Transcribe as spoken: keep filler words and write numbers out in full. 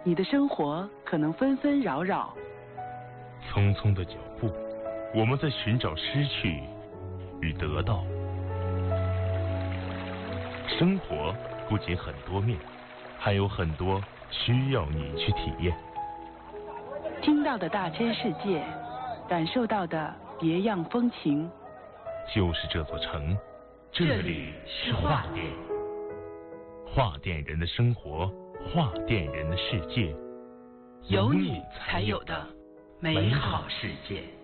你的生活可能纷纷扰扰。 匆匆的脚步，我们在寻找失去与得到。生活不仅很多面，还有很多需要你去体验。 听到的大千世界，感受到的别样风情。 就是这座城，这里是画店。画店人的生活，画店人的世界， 有你才有的美好世界。